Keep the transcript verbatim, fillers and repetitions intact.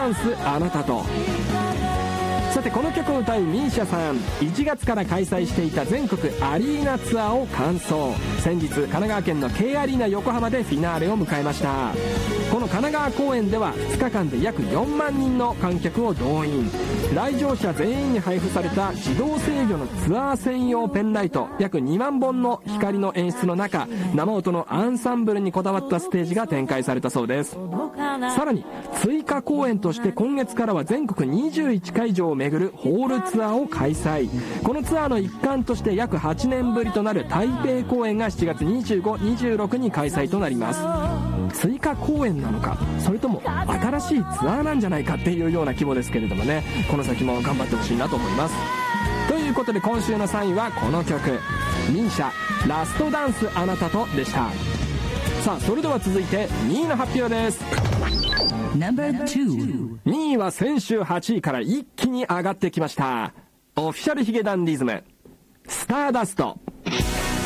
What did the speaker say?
ダンスあなたと。さてこの曲を歌うミーシャさん、いちがつから開催していた全国アリーナツアーを完走。先日神奈川県の K アリーナ横浜でフィナーレを迎えました。この神奈川公演ではふつかかんで約よんまんにんの観客を動員。来場者全員に配布された自動制御のツアー専用ペンライト約にまんぼんの光の演出の中、生音のアンサンブルにこだわったステージが展開されたそうです。さらに追加公演として今月からは全国にじゅういちかいじょうを巡るホールツアーを開催。このツアーの一環として約はちねんぶりとなる台北公演がしちがつにじゅうご、にじゅうろくに開催となります。追加公演なのか、それとも新しいツアーなんじゃないかっていうような規模ですけれどもね、この先も頑張ってほしいなと思います。ということで今週のさんいはこの曲、ミーシャラストダンスあなたとでした。さあそれでは続いてにいの発表です。にいは先週はちいから一気に上がってきました。オフィシャルヒゲダンディズム、スターダスト。